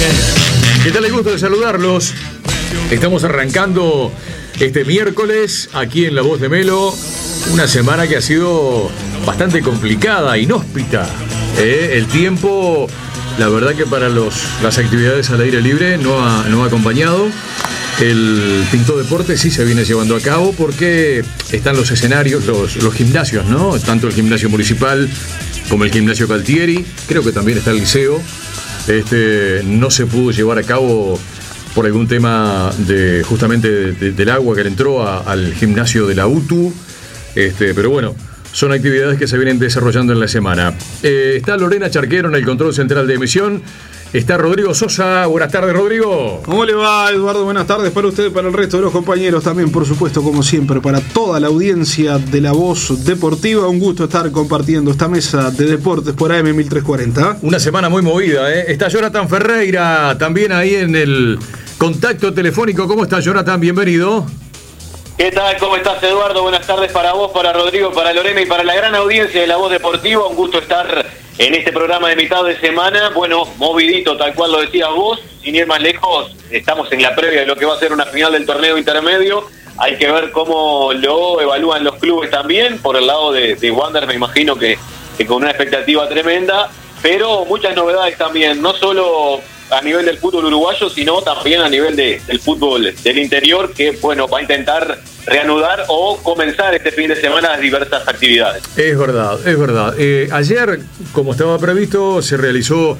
¿Qué tal? El gusto de saludarlos. Estamos arrancando este miércoles aquí en La Voz de Melo. Una semana que ha sido bastante complicada, inhóspita. El tiempo, la verdad que para las actividades al aire libre no ha acompañado. El Pinto Deporte sí se viene llevando a cabo porque están los escenarios, los gimnasios, ¿no? Tanto el gimnasio municipal como el gimnasio Galtieri. Creo que también está el liceo. No se pudo llevar a cabo por algún tema justamente del agua que le entró al gimnasio de la UTU. Pero bueno, son actividades que se vienen desarrollando en la semana. Está Lorena Charquero en el control central de emisión. Está Rodrigo Sosa. Buenas tardes, Rodrigo. ¿Cómo le va, Eduardo? Buenas tardes para usted y para el resto de los compañeros. También, por supuesto, como siempre, para toda la audiencia de La Voz Deportiva. Un gusto estar compartiendo esta mesa de deportes por AM 1340. Una semana muy movida, ¿eh? Está Jonathan Ferreira también ahí en el contacto telefónico. ¿Cómo está, Jonathan? Bienvenido. ¿Qué tal? ¿Cómo estás, Eduardo? Buenas tardes para vos, para Rodrigo, para Lorena y para la gran audiencia de La Voz Deportiva. Un gusto estar en este programa de mitad de semana. Bueno, movidito, tal cual lo decías vos. Sin ir más lejos, estamos en la previa de lo que va a ser una final del torneo intermedio. Hay que ver cómo lo evalúan los clubes también. Por el lado de Wander, me imagino que con una expectativa tremenda. Pero muchas novedades también, no solo a nivel del fútbol uruguayo, sino también a nivel del fútbol del interior, que bueno, va a intentar reanudar o comenzar este fin de semana las diversas actividades. Es verdad. Ayer, como estaba previsto, se realizó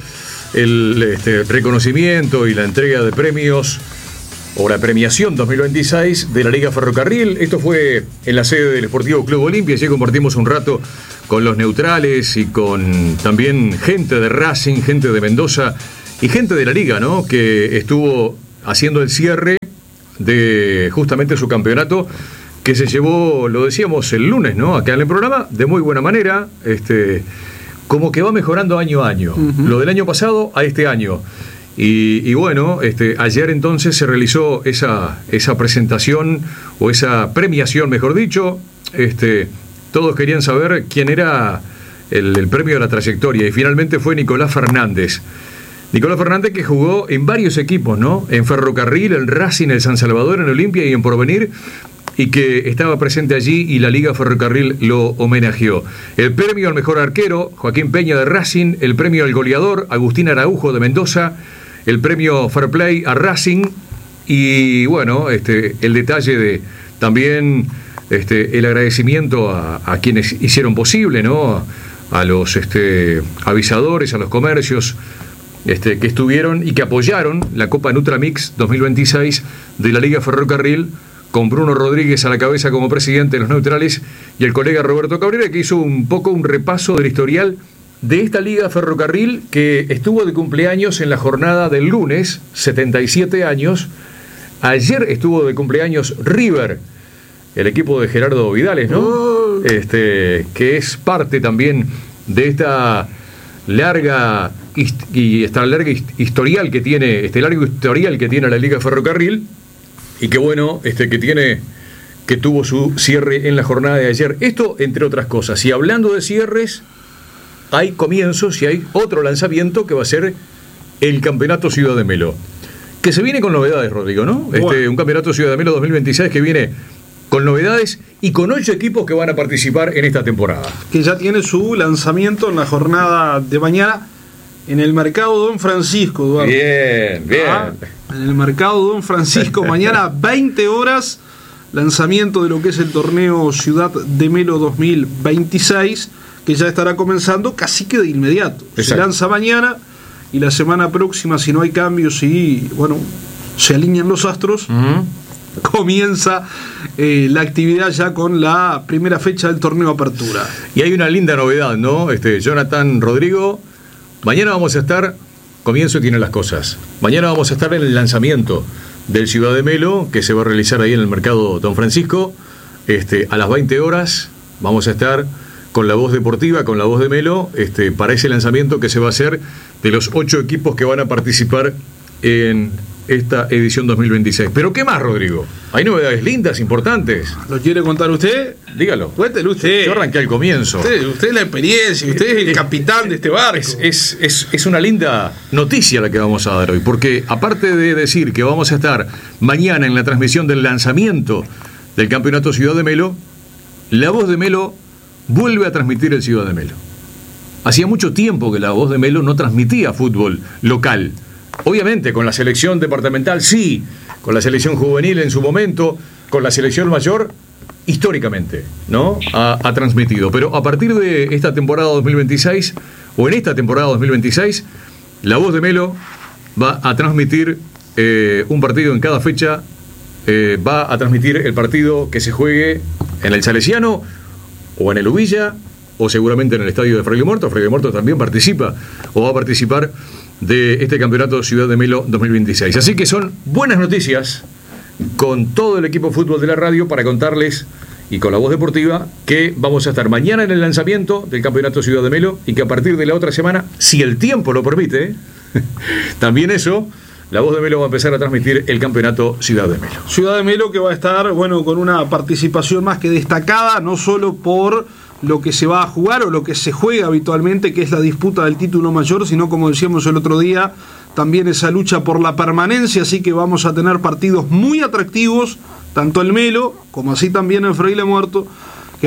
el reconocimiento y la entrega de premios o la premiación 2026 de la Liga Ferrocarril. Esto fue en la sede del Sportivo Club Olimpia. Allí compartimos un rato con los neutrales y con también gente de Racing, gente de Mendoza y gente de la Liga, ¿no? Que estuvo haciendo el cierre de justamente su campeonato, que se llevó, lo decíamos el lunes, ¿no? Acá en el programa, de muy buena manera, como que va mejorando año a año. Uh-huh. Lo del año pasado a este año. Y bueno, ayer entonces se realizó esa presentación, o esa premiación, mejor dicho. Todos querían saber quién era el premio de la trayectoria, y finalmente fue Nicolás Fernández. Nicolás Fernández, que jugó en varios equipos, ¿no? En Ferrocarril, en Racing, en San Salvador, en Olimpia y en Porvenir, y que estaba presente allí y la Liga Ferrocarril lo homenajeó. El premio al mejor arquero, Joaquín Peña de Racing. El premio al goleador, Agustín Araujo de Mendoza. El premio Fair Play a Racing. Y bueno, el detalle de también el agradecimiento a quienes hicieron posible, ¿no? A los avisadores, a los comercios que estuvieron y que apoyaron la Copa Nutramix 2026 de la Liga Ferrocarril, con Bruno Rodríguez a la cabeza como presidente de los neutrales y el colega Roberto Cabrera, que hizo un poco un repaso del historial de esta Liga Ferrocarril, que estuvo de cumpleaños en la jornada del lunes, 77 años. Ayer estuvo de cumpleaños River, el equipo de Gerardo Vidales, ¿no? Que es parte también de esta larga historial que tiene, largo historial que tiene la Liga Ferrocarril, y que bueno, que tuvo su cierre en la jornada de ayer. Esto, entre otras cosas. Y hablando de cierres, hay comienzos y hay otro lanzamiento que va a ser el Campeonato Ciudad de Melo, que se viene con novedades, Rodrigo, ¿no? Bueno. Un Campeonato Ciudad de Melo 2026 que viene con novedades y con 8 equipos que van a participar en esta temporada. Que ya tiene su lanzamiento en la jornada de mañana en el Mercado Don Francisco, Eduardo. Bien. En el Mercado Don Francisco, mañana 20 horas, lanzamiento de lo que es el torneo Ciudad de Melo 2026, que ya estará comenzando casi que de inmediato. Exacto. Se lanza mañana y la semana próxima, si no hay cambios y bueno, se alinean los astros, comienza la actividad ya con la primera fecha del torneo Apertura. Y hay una linda novedad, ¿no? Jonathan, Rodrigo, mañana vamos a estar, comienzo tiene las cosas, mañana vamos a estar en el lanzamiento del Ciudad de Melo, que se va a realizar ahí en el Mercado Don Francisco, a las 20 horas, vamos a estar con La Voz Deportiva, con La Voz de Melo, para ese lanzamiento que se va a hacer de los 8 equipos que van a participar en esta edición 2026. ¿Pero qué más, Rodrigo? Hay novedades lindas, importantes. ¿Lo quiere contar usted? Dígalo. Cuéntelo usted. Yo arranqué al comienzo. Usted es la experiencia, usted es el capitán de este barco. Es una linda noticia la que vamos a dar hoy, porque aparte de decir que vamos a estar mañana en la transmisión del lanzamiento del Campeonato Ciudad de Melo, La Voz de Melo vuelve a transmitir el Ciudad de Melo. Hacía mucho tiempo que La Voz de Melo no transmitía fútbol local. Obviamente, con la selección departamental, sí, con la selección juvenil en su momento, con la selección mayor, históricamente, ¿no? Ha transmitido. Pero a partir de esta temporada 2026, o en esta temporada 2026, La Voz de Melo va a transmitir un partido en cada fecha, va a transmitir el partido que se juegue en el Salesiano, o en el Ubilla, o seguramente en el estadio de Fraile Muerto. Fraile Muerto también participa, o va a participar de este campeonato Ciudad de Melo 2026. Así que son buenas noticias con todo el equipo de fútbol de la radio para contarles, y con La Voz Deportiva, que vamos a estar mañana en el lanzamiento del campeonato Ciudad de Melo, y que a partir de la otra semana, si el tiempo lo permite, también eso, La Voz de Melo va a empezar a transmitir el campeonato Ciudad de Melo. Ciudad de Melo que va a estar, bueno, con una participación más que destacada, no solo por lo que se va a jugar o lo que se juega habitualmente, que es la disputa del título mayor, sino, como decíamos el otro día, también esa lucha por la permanencia. Así que vamos a tener partidos muy atractivos, tanto el Melo como así también el Fraile Muerto, que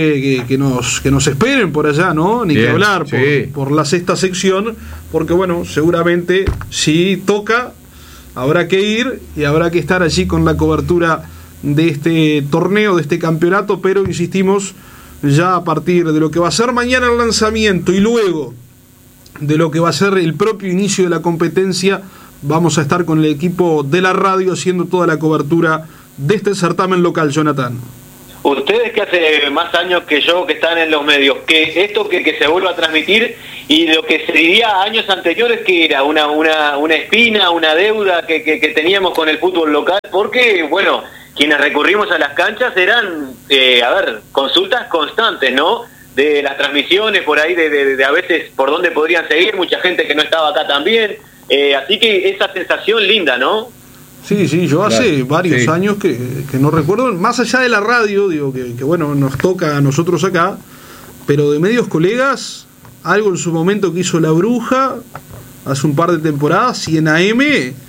nos esperen por allá, ¿no? Ni que hablar por la sexta sección, porque bueno, seguramente si toca habrá que ir y habrá que estar allí con la cobertura de este torneo, de este campeonato. Pero insistimos, ya a partir de lo que va a ser mañana el lanzamiento y luego de lo que va a ser el propio inicio de la competencia, vamos a estar con el equipo de la radio haciendo toda la cobertura de este certamen local. Jonathan, ustedes que hace más años que yo que están en los medios, que esto que se vuelva a transmitir, y lo que se diría años anteriores que era una espina, una deuda que teníamos con el fútbol local, porque bueno, quienes recurrimos a las canchas eran, consultas constantes, ¿no? De las transmisiones por ahí, de a veces por dónde podrían seguir, mucha gente que no estaba acá también, así que esa sensación linda, ¿no? Sí, yo hace varios años que no recuerdo, más allá de la radio, digo, que bueno, nos toca a nosotros acá, pero de medios colegas, algo en su momento que hizo La Bruja, hace un par de temporadas, y en AM,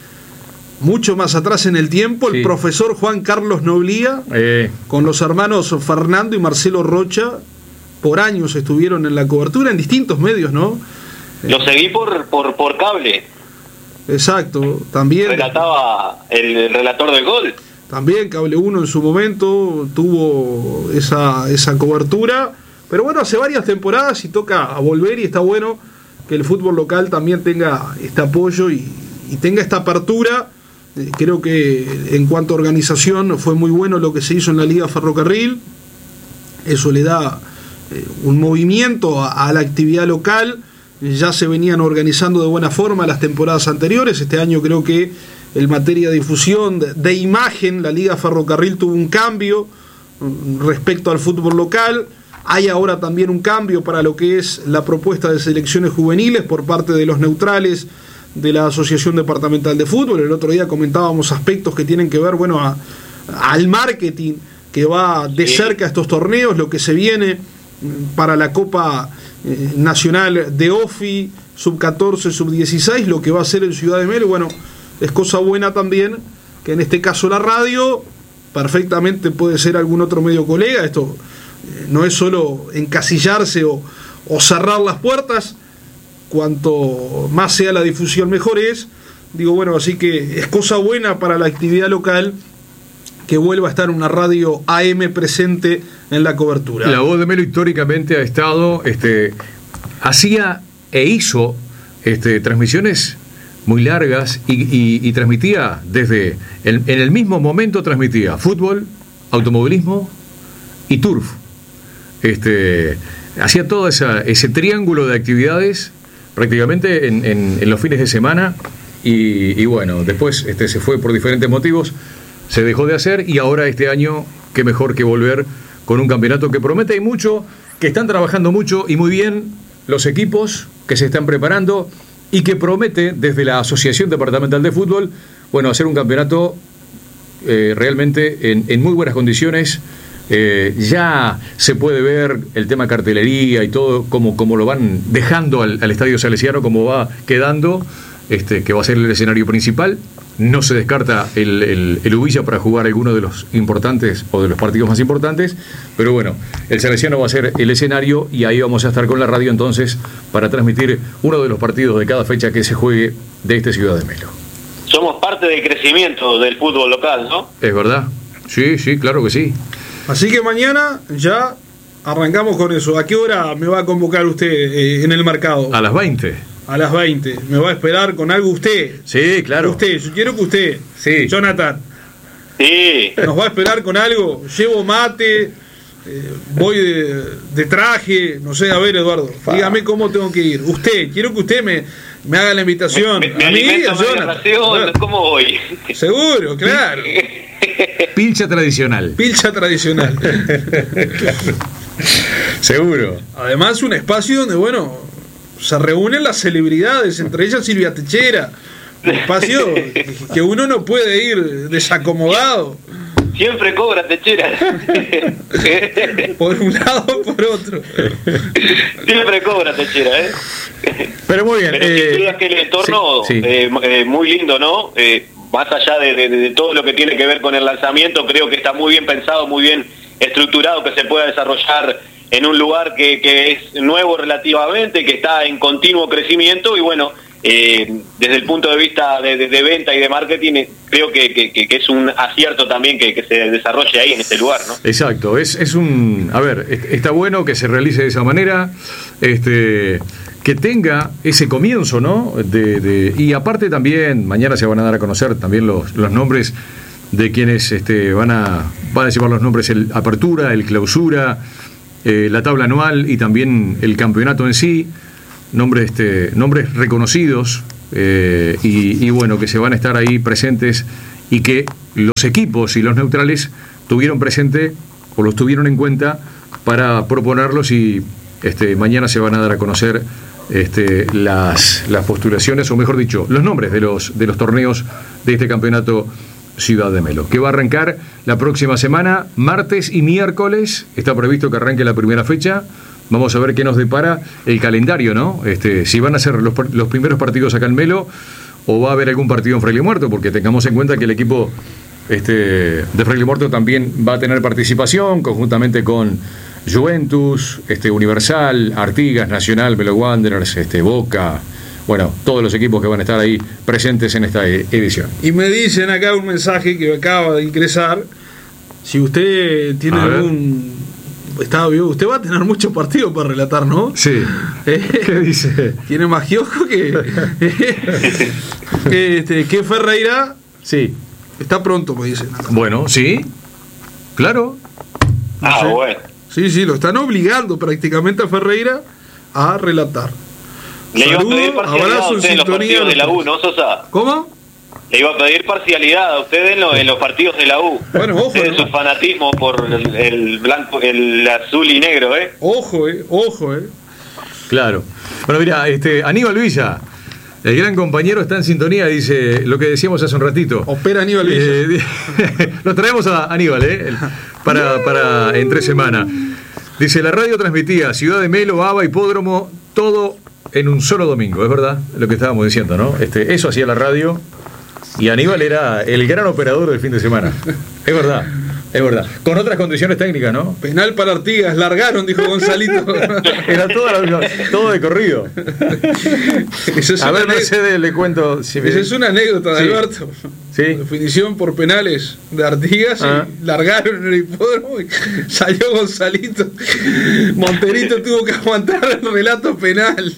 mucho más atrás en el tiempo, el profesor Juan Carlos Noblía, con los hermanos Fernando y Marcelo Rocha, por años estuvieron en la cobertura en distintos medios, ¿no? Lo seguí por cable. Exacto, también relataba el relator del gol. También Cable 1 en su momento tuvo esa cobertura, pero bueno, hace varias temporadas y toca a volver, y está bueno que el fútbol local también tenga este apoyo y tenga esta apertura. Creo que en cuanto a organización fue muy bueno lo que se hizo en la Liga Ferrocarril. Eso le da un movimiento a la actividad local. Ya se venían organizando de buena forma las temporadas anteriores. Este año creo que en materia de difusión, de imagen, la Liga Ferrocarril tuvo un cambio respecto al fútbol local. Hay ahora también un cambio para lo que es la propuesta de selecciones juveniles por parte de los neutrales de la Asociación Departamental de Fútbol. El otro día comentábamos aspectos que tienen que ver, bueno, al marketing que va de cerca a estos torneos, lo que se viene para la Copa Nacional de OFI, sub-14, sub-16, lo que va a ser en Ciudad de Melo. Bueno, es cosa buena también que en este caso la radio, perfectamente puede ser algún otro medio colega. Esto no es solo encasillarse o cerrar las puertas. Cuanto más sea la difusión, mejor es. Digo, bueno, así que es cosa buena para la actividad local que vuelva a estar una radio AM presente en la cobertura. La Voz de Melo históricamente ha estado, hacía e hizo transmisiones muy largas y transmitía desde, en el mismo momento transmitía fútbol, automovilismo y turf. Hacía todo ese triángulo de actividades prácticamente en los fines de semana, y bueno, después se fue por diferentes motivos, se dejó de hacer, y ahora este año, qué mejor que volver con un campeonato que promete. Hay mucho, que están trabajando mucho y muy bien los equipos que se están preparando, y que promete desde la Asociación Departamental de Fútbol, bueno, hacer un campeonato realmente en muy buenas condiciones. Ya se puede ver el tema cartelería y todo, como lo van dejando al Estadio Salesiano, como va quedando, que va a ser el escenario principal. No se descarta el Ubilla para jugar alguno de los importantes o de los partidos más importantes, pero bueno, el Salesiano va a ser el escenario y ahí vamos a estar con la radio entonces para transmitir uno de los partidos de cada fecha que se juegue de Ciudad de Melo. Somos parte del crecimiento del fútbol local, ¿no? Es verdad, sí, claro que sí. Así que mañana ya arrancamos con eso. ¿A qué hora me va a convocar usted en el mercado? A las 20. A las 20. ¿Me va a esperar con algo usted? Sí, claro. Usted, yo quiero que usted, sí. Jonathan, sí, nos va a esperar con algo. Llevo mate, voy de traje, no sé, a ver, Eduardo, dígame cómo tengo que ir. Usted, quiero que usted me haga la invitación. Me a mí, a Jonathan. ¿Cómo voy? Seguro, claro. Pilcha tradicional. Pilcha tradicional. Seguro. Además, un espacio donde, bueno, se reúnen las celebridades, entre ellas Silvia Techera. Un espacio que uno no puede ir desacomodado. Siempre cobra Techera. Por un lado o por otro. Siempre cobra Techera, ¿eh? Pero muy bien. Pero sin duda que el entorno, sí. Muy lindo, ¿no? Más allá de todo lo que tiene que ver con el lanzamiento, creo que está muy bien pensado, muy bien estructurado, que se pueda desarrollar en un lugar que es nuevo relativamente, que está en continuo crecimiento y bueno, desde el punto de vista de venta y de marketing, creo que es un acierto también que se desarrolle ahí en este lugar, ¿no? Exacto, es un... A ver, está bueno que se realice de esa manera, que tenga ese comienzo, ¿no? Y aparte también, mañana se van a dar a conocer también los nombres de quienes van a llevar los nombres, el apertura, el clausura, la tabla anual y también el campeonato en sí, nombres reconocidos y bueno, que se van a estar ahí presentes y que los equipos y los neutrales tuvieron presente o los tuvieron en cuenta para proponerlos y mañana se van a dar a conocer las postulaciones, o mejor dicho, los nombres de los torneos de este campeonato Ciudad de Melo, que va a arrancar la próxima semana, martes y miércoles. Está previsto que arranque la primera fecha. Vamos a ver qué nos depara el calendario, ¿no? Si van a ser los primeros partidos acá en Melo o va a haber algún partido en Fraile Muerto, porque tengamos en cuenta que el equipo de Fraile Muerto también va a tener participación conjuntamente con Juventus, Universal, Artigas, Nacional, Melo Wanderers, Boca, bueno, todos los equipos que van a estar ahí presentes en esta edición. Y me dicen acá un mensaje que acaba de ingresar, si usted tiene algún... Usted va a tener muchos partidos para relatar, ¿no? Sí. ¿Qué dice? Tiene más kiosco que Ferreira. Sí. Está pronto, me dicen. Bueno, sí. Claro. No sé. Bueno. Sí, lo están obligando prácticamente a Ferreira a relatar. Le iba a pedir parcialidad a usted en los partidos de la U, ¿no, Sosa? ¿Cómo? Le iba a pedir parcialidad a usted en los partidos de la U. Bueno, ojo. Su fanatismo por el blanco, el azul y negro, ¿eh? Ojo. Claro. Bueno, mira, Aníbal Villa, el gran compañero, está en sintonía, dice lo que decíamos hace un ratito. Opera Aníbal Villa. Lo traemos a Aníbal, para en 3 semanas. Dice, la radio transmitía Ciudad de Melo, ABA, Hipódromo, todo en un solo domingo. Es verdad lo que estábamos diciendo, ¿no? Eso hacía la radio. Y Aníbal era el gran operador del fin de semana. Es verdad. Con otras condiciones técnicas, ¿no? Penal para Artigas, largaron, dijo Gonzalito. Era todo de corrido. A ver, Mercedes, le cuento. Esa es una anécdota de Alberto. Sí. Definición por penales de Artigas. Y largaron en el hipódromo y salió Gonzalito. Monterito tuvo que aguantar el relato penal.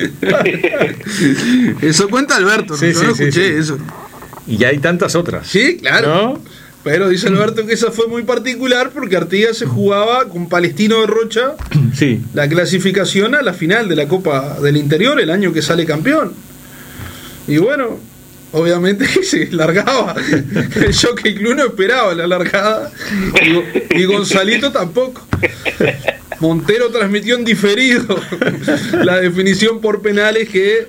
Eso cuenta Alberto. Sí, yo no escuché eso. Y hay tantas otras. Sí, claro. ¿No? Pero dice Alberto que esa fue muy particular porque Artigas se jugaba con Palestino de Rocha la clasificación a la final de la Copa del Interior el año que sale campeón. Y bueno, obviamente se largaba. El Jockey Club no esperaba la largada y Gonzalito tampoco. Montero transmitió en diferido la definición por penales que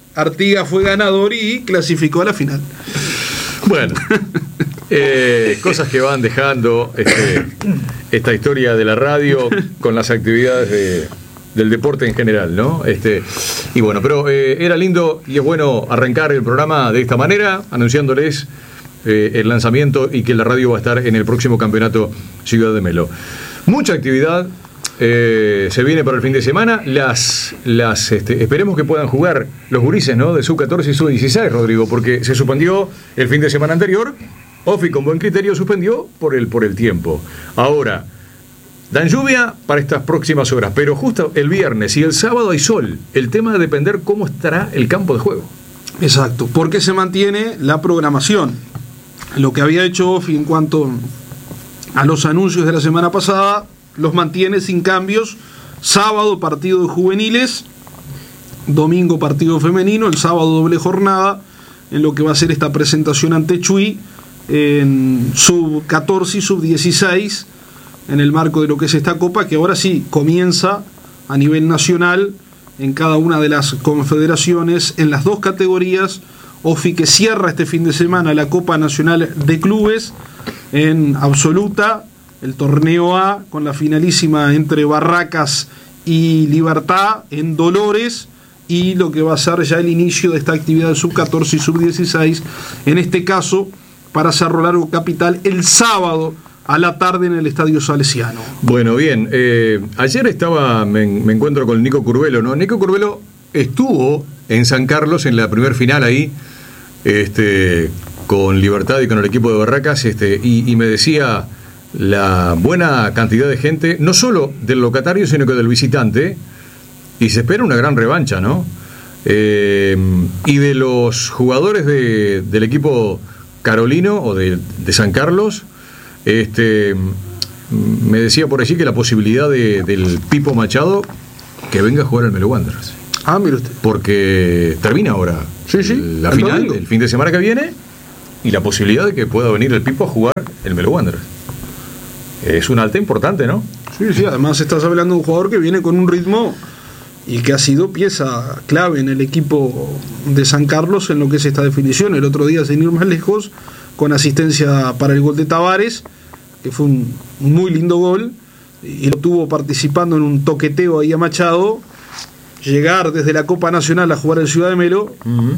Artigas fue ganador y clasificó a la final. Bueno, cosas que van dejando esta historia de la radio con las actividades del deporte en general, ¿no? Y bueno, pero era lindo y es bueno arrancar el programa de esta manera, anunciándoles el lanzamiento y que la radio va a estar en el próximo campeonato Ciudad de Melo. Mucha actividad se viene para el fin de semana. Esperemos que puedan jugar los gurises, ¿no? De sub-14 y sub-16, Rodrigo, porque se suspendió el fin de semana anterior. Ofi, con buen criterio, suspendió por el tiempo. Ahora, dan lluvia para estas próximas horas, pero justo el viernes y el sábado hay sol. El tema de depender cómo estará el campo de juego. Exacto, porque se mantiene la programación. Lo que había hecho Ofi en cuanto a los anuncios de la semana pasada, los mantiene sin cambios. Sábado partido de juveniles, domingo partido femenino, el sábado doble jornada en lo que va a ser esta presentación ante Chuy en sub-14 y sub-16 en el marco de lo que es esta copa, que ahora sí comienza a nivel nacional en cada una de las confederaciones en las dos categorías. Ofi que cierra este fin de semana la Copa Nacional de Clubes en absoluta, el torneo A con la finalísima entre Barracas y Libertad en Dolores, y lo que va a ser ya el inicio de esta actividad de sub-14 y sub-16, en este caso para Cerro Largo Capital, el sábado a la tarde en el Estadio Salesiano. Bueno, bien, ayer me encuentro con Nico Curvelo, ¿no? Nico Curvelo estuvo en San Carlos en la primer final ahí, con Libertad y con el equipo de Barracas, y me decía la buena cantidad de gente, no solo del locatario, sino que del visitante, y se espera una gran revancha, ¿no? Y de los jugadores del equipo carolino o de San Carlos, me decía por allí que la posibilidad del Pipo Machado que venga a jugar al Melo Wanderers. Ah, mire usted. Porque termina ahora la final, el fin de semana que viene, y la posibilidad de que pueda venir el Pipo a jugar el Melo Wanderers. Es un alta importante, ¿no? Sí, además estás hablando de un jugador que viene con un ritmo y que ha sido pieza clave en el equipo de San Carlos en lo que es esta definición. El otro día, sin ir más lejos, con asistencia para el gol de Tavares, que fue un muy lindo gol, y lo tuvo participando en un toqueteo ahí a Machado. Llegar desde la Copa Nacional a jugar en Ciudad de Melo,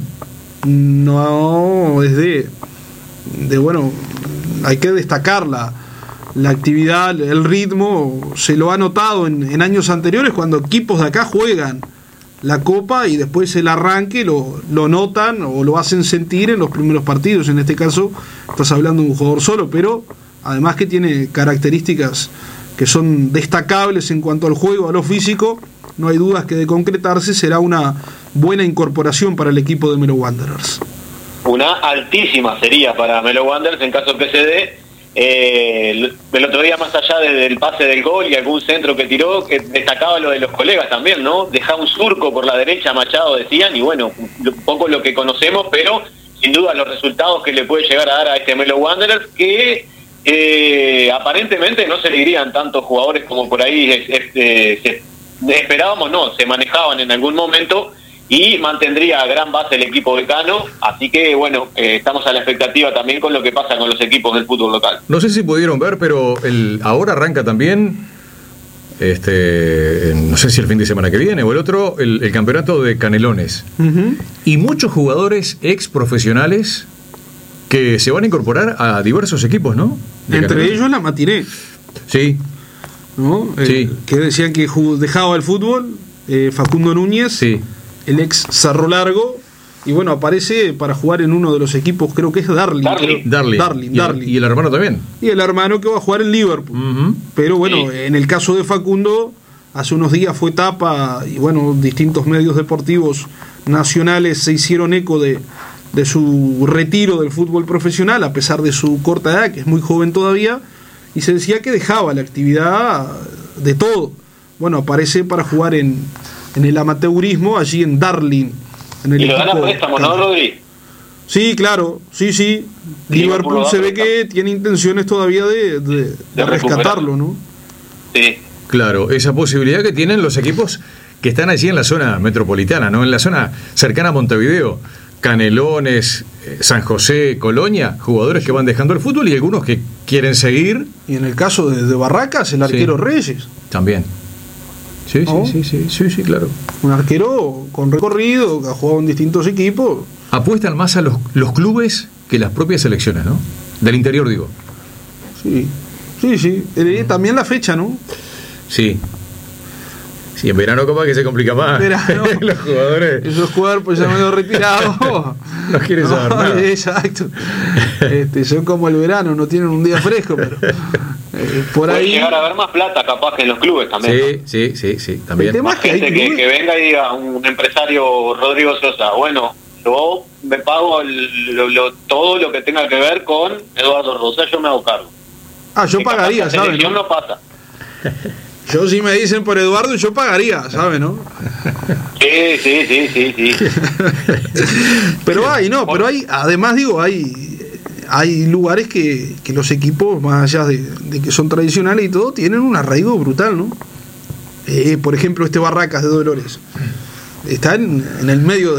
no es de bueno, hay que destacar la actividad, el ritmo. Se lo ha notado en años anteriores cuando equipos de acá juegan la Copa y después el arranque lo notan o lo hacen sentir en los primeros partidos. En este caso estás hablando de un jugador solo, pero además que tiene características que son destacables en cuanto al juego, a lo físico. No hay dudas que de concretarse será una buena incorporación para el equipo de Melo Wanderers. Una altísima sería para Melo Wanderers en caso que se dé. El otro día, más allá del pase del gol y algún centro que tiró, que destacaba lo de los colegas también, ¿no? Deja un surco por la derecha, Machado, decían, y bueno, un poco lo que conocemos, pero sin duda los resultados que le puede llegar a dar a este Melo Wanderers, que aparentemente no se le irían tantos jugadores como por ahí esperábamos, no, se manejaban en algún momento, y mantendría gran base el equipo decano. Así que bueno, estamos a la expectativa también con lo que pasa con los equipos del fútbol local. No sé si pudieron ver, pero ahora arranca también, no sé si el fin de semana que viene o el otro, el campeonato de Canelones. Y muchos jugadores ex profesionales que se van a incorporar a diversos equipos, ¿no? Entre Canelones. Ellos la Matiné. Sí. ¿No? Sí. Que decían que dejaba el fútbol, Facundo Núñez, sí. El ex Cerro Largo, y bueno, aparece para jugar en uno de los equipos, creo que es Darling. Y el hermano también. Y el hermano que va a jugar en Liverpool. Pero bueno, en el caso de Facundo, hace unos días fue tapa, y bueno, distintos medios deportivos nacionales se hicieron eco de su retiro del fútbol profesional, a pesar de su corta edad, que es muy joven todavía, y se decía que dejaba la actividad de todo. Bueno, aparece para jugar en el amateurismo, allí en Darling. En el y lo dan a préstamo, ¿no, Rodri? Sí, claro, sí. Liverpool se ve que tiene intenciones todavía de rescatarlo, ¿no? Sí. Claro, esa posibilidad que tienen los equipos que están allí en la zona metropolitana, ¿no? En la zona cercana a Montevideo. Canelones, San José, Colonia, jugadores que van dejando el fútbol y algunos que quieren seguir. Y en el caso de Barracas, el arquero Reyes. También. Sí, ¿No? sí, claro. Un arquero con recorrido, que ha jugado en distintos equipos. Apuestan más a los clubes que las propias selecciones, ¿no? Del interior, digo. Sí. También la fecha, ¿no? Sí. Sí, en verano capaz que se complica más. Verano. Los jugadores. Esos cuerpos ya medio retirados. No quieren saber nada. Exacto. Son como el verano, no tienen un día fresco, pero por puede ahí llegar a haber más plata capaz que en los clubes también, ¿no? Sí, también. El tema Más gente que venga y diga, un empresario Rodrigo Sosa, bueno, yo me pago todo lo que tenga que ver con Eduardo Rosa, yo me hago cargo. yo Y pagaría, capaz la ¿sabes? selección no pasa. Yo, si me dicen por Eduardo, yo pagaría, ¿sabes, no? Sí. Pero hay, además digo, hay lugares que los equipos, más allá de que son tradicionales y todo, tienen un arraigo brutal, ¿no? Por ejemplo, Barracas de Dolores está en el medio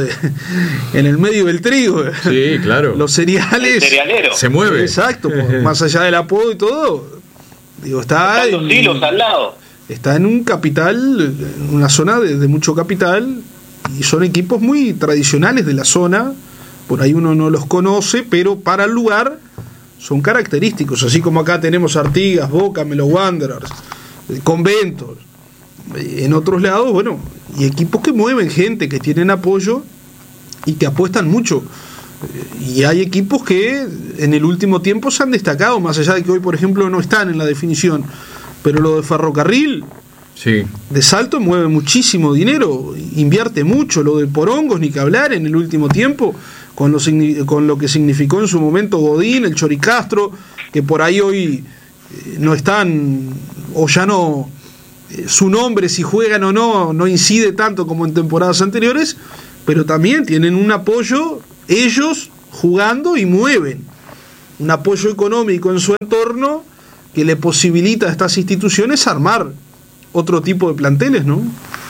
del trigo. Sí, claro. Los cereales. El cerealero. Se mueve. Exacto, más allá del apodo y todo. Digo, está Están los hilos al lado. Está en un capital, en una zona de mucho capital, y son equipos muy tradicionales de la zona. Por ahí uno no los conoce, pero para el lugar son característicos, así como acá tenemos Artigas, Boca, Melo Wanderers, Conventos. En otros lados, bueno, y equipos que mueven gente, que tienen apoyo y que apuestan mucho. Y hay equipos que en el último tiempo se han destacado, más allá de que hoy, por ejemplo, no están en la definición. Pero lo de Ferrocarril, de Salto, mueve muchísimo dinero, invierte mucho. Lo de Porongos, ni que hablar en el último tiempo, con lo que significó en su momento Godín, el Choricastro, que por ahí hoy no están, o ya no, su nombre, si juegan o no incide tanto como en temporadas anteriores, pero también tienen un apoyo, ellos jugando y mueven, un apoyo económico en su entorno que le posibilita a estas instituciones armar otro tipo de planteles, ¿no?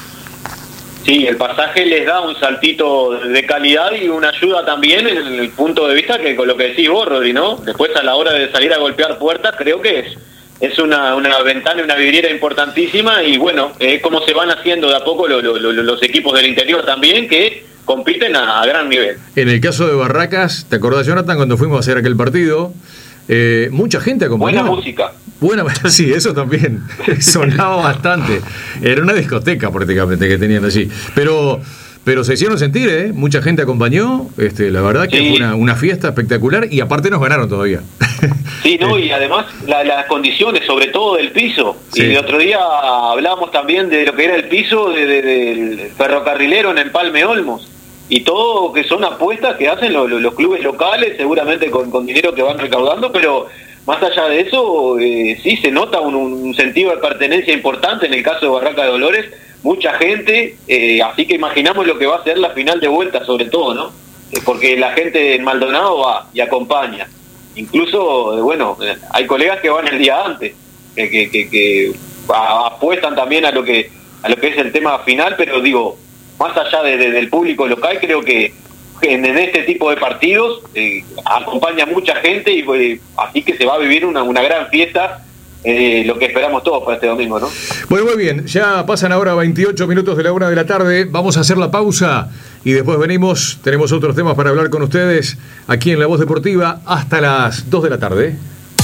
Sí, el pasaje les da un saltito de calidad y una ayuda también en el punto de vista que con lo que decís vos, Rodri, ¿no? Después a la hora de salir a golpear puertas creo que es una ventana, una vidriera importantísima y bueno, cómo se van haciendo de a poco los equipos del interior también que compiten a gran nivel. En el caso de Barracas, ¿te acordás, Jonathan, cuando fuimos a hacer aquel partido? Mucha gente acompañó. Buena música. Sí, eso también sonaba bastante. Era una discoteca prácticamente que tenían allí. Pero se hicieron sentir, mucha gente acompañó. La verdad que fue una fiesta espectacular y aparte nos ganaron todavía. Sí, no, y además las condiciones, sobre todo del piso. Sí. Y el otro día hablábamos también de lo que era el piso del ferrocarrilero en Empalme Olmos. Y todo que son apuestas que hacen los clubes locales, seguramente con dinero que van recaudando, pero más allá de eso, sí se nota un sentido de pertenencia importante en el caso de Barraca de Dolores, mucha gente, así que imaginamos lo que va a ser la final de vuelta sobre todo, ¿no? Porque la gente en Maldonado va y acompaña. Incluso, bueno, hay colegas que van el día antes, que apuestan también a lo que es el tema final, pero digo, más allá del público local, creo que en este tipo de partidos acompaña mucha gente y así que se va a vivir una gran fiesta, lo que esperamos todos para este domingo, ¿no? Bueno, muy bien, ya pasan ahora 28 minutos de la 1 de la tarde, vamos a hacer la pausa y después venimos, tenemos otros temas para hablar con ustedes aquí en La Voz Deportiva hasta las 2 de la tarde.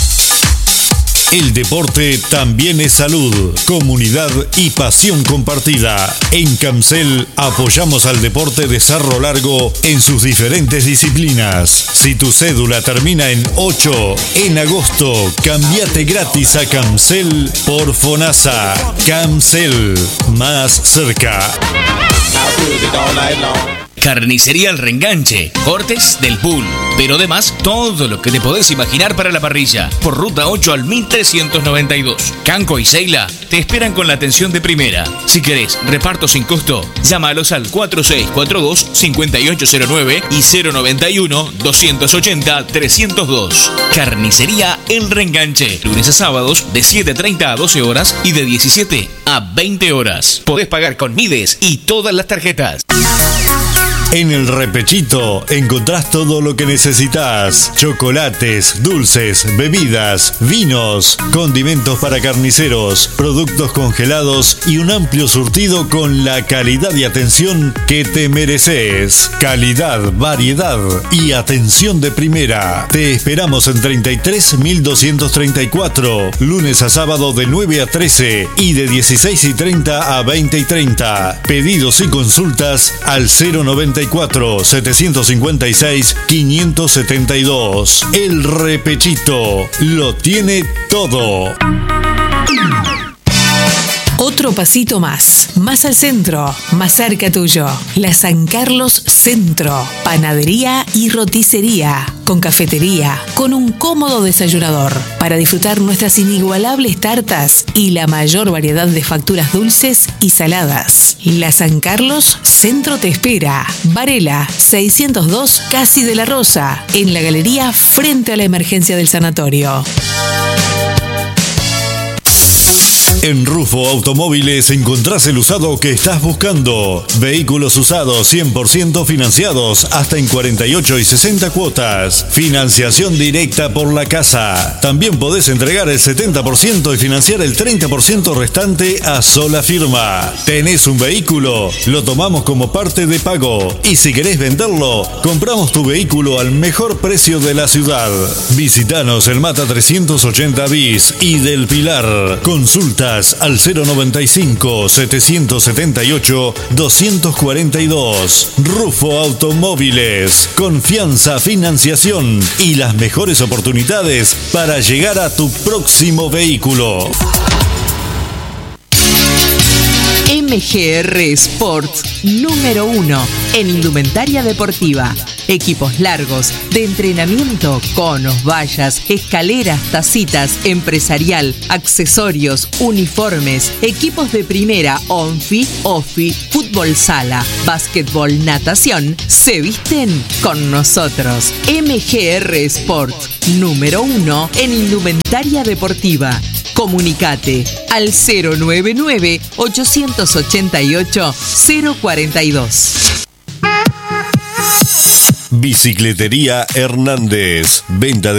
El deporte también es salud, comunidad y pasión compartida. En Camcel apoyamos al deporte de Cerro Largo en sus diferentes disciplinas. Si tu cédula termina en 8, en agosto, cambiate gratis a Camcel por FONASA. Camcel, más cerca. Carnicería El Reenganche, cortes del Pool, pero además todo lo que te podés imaginar para la parrilla. Por Ruta 8 al 1392. Canco y Seila te esperan con la atención de primera. Si querés reparto sin costo, llámalos al 4642-5809 y 091-280-302. Carnicería El Reenganche, lunes a sábados de 7:30 a 12 horas y de 17 a 20 horas. Podés pagar con Mides y todas las tarjetas. En El Repechito encontrás todo lo que necesitas: chocolates, dulces, bebidas, vinos, condimentos para carniceros, productos congelados y un amplio surtido con la calidad y atención que te mereces. Calidad, variedad y atención de primera. Te esperamos en 33.234, lunes a sábado de 9 a 13 y de 16:30 a 20:30. Pedidos y consultas al 094-756-572. El Repechito lo tiene todo. Otro pasito más al centro, más cerca tuyo. La San Carlos Centro, panadería y roticería, con cafetería, con un cómodo desayunador, para disfrutar nuestras inigualables tartas y la mayor variedad de facturas dulces y saladas. La San Carlos Centro te espera. Varela 602, Casi de la Rosa, en la galería frente a la emergencia del sanatorio. En Rufo Automóviles encontrás el usado que estás buscando. Vehículos usados 100% financiados hasta en 48 y 60 cuotas. Financiación directa por la casa. También podés entregar el 70% y financiar el 30% restante a sola firma. ¿Tenés un vehículo? Lo tomamos como parte de pago. Y si querés venderlo, compramos tu vehículo al mejor precio de la ciudad. Visítanos en Mata 380 bis y del Pilar. Consulta al 095-778-242. Rufo Automóviles. Confianza, financiación y las mejores oportunidades para llegar a tu próximo vehículo. MGR Sports, número 1 en indumentaria deportiva. Equipos largos, de entrenamiento, conos, vallas, escaleras, tacitas, empresarial, accesorios, uniformes, equipos de primera, ONFI, OFI, fútbol sala, básquetbol, natación, se visten con nosotros. MGR Sports, número 1 en indumentaria deportiva. Comunicate al 099-888-042. Bicicletería Hernández. Venta de